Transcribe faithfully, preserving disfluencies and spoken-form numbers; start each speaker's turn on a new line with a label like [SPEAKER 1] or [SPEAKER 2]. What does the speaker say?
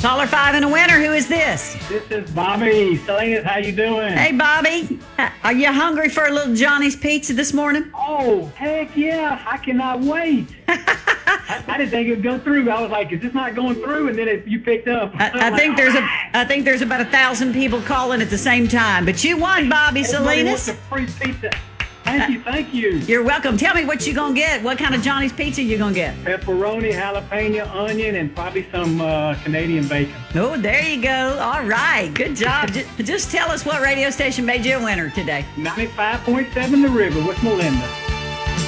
[SPEAKER 1] Caller five and a winner. Who is this?
[SPEAKER 2] This is Bobby. Salinas, how you doing?
[SPEAKER 1] Hey, Bobby. Uh, Are you hungry for a little Johnny's Pizza this morning?
[SPEAKER 2] Oh, heck yeah. I cannot wait. I, I didn't think it would go through. I was like, is this not going through? And then it, you picked up.
[SPEAKER 1] I, I
[SPEAKER 2] like,
[SPEAKER 1] think there's a
[SPEAKER 2] "Alright."
[SPEAKER 1] I think there's about a thousand people calling at the same time. But you won, Bobby
[SPEAKER 2] Everybody wants
[SPEAKER 1] Salinas.
[SPEAKER 2] a free pizza. Thank you, thank you.
[SPEAKER 1] You're welcome. Tell me what you gonna get. What kind of Johnny's Pizza you gonna get?
[SPEAKER 2] Pepperoni, jalapeno, onion, and probably some uh, Canadian bacon.
[SPEAKER 1] Oh, there you go. All right, good job. Just, just tell us what radio station made you a winner today.
[SPEAKER 2] ninety-five point seven The River with Melinda.